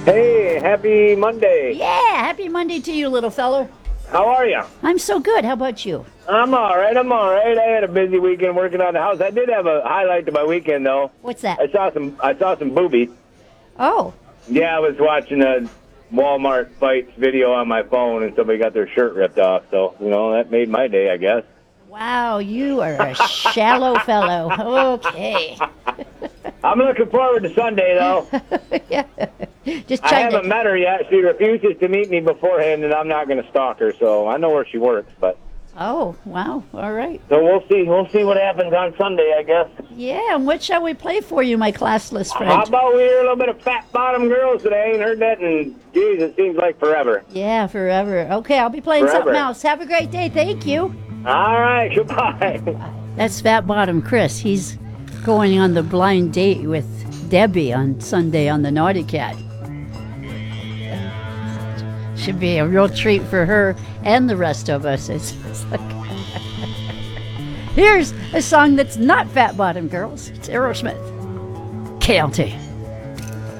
Hey, happy Monday. Yeah, happy Monday to you, little feller. How are you? I'm so good. How about you? I'm all right. I had a busy weekend working on the house. I did have a highlight to my weekend though. What's that? I saw some boobies. Oh, Yeah, I was watching a Walmart fights video on my phone and somebody got their shirt ripped off. So, that made my day, I guess. wow, you are a shallow fellow. Okay. I'm looking forward to Sunday though. Yeah. Just I trying haven't to. met her yet. She refuses to meet me beforehand and I'm not going to stalk her. So I know where she works, but Oh, wow. All right. so we'll see. We'll see what happens on Sunday, I guess. Yeah, and what shall we play for you, my classless How friend? about we hear a little bit of Fat Bottom Girls today? I ain't heard that in, geez, it seems like forever. Yeah, forever. Okay, I'll be playing Forever. something else. Have a great day. Thank you. All right, goodbye. That's Fat Bottom Chris. He's going on the blind date with Debbie on Sunday on the Naughty Cat. Should be a real treat for her and the rest of us. It's like Here's a song that's not Fat Bottom Girls. It's Aerosmith. KLT.